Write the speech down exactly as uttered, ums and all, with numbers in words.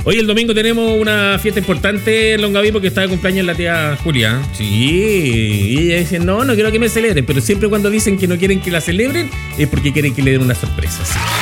Hoy el domingo tenemos una fiesta importante en Longaví porque está de cumpleaños la tía Julia. Sí, y ella dice, no, no quiero que me celebren, pero siempre cuando dicen que no quieren que la celebren es porque quieren que le den una sorpresa. Sí.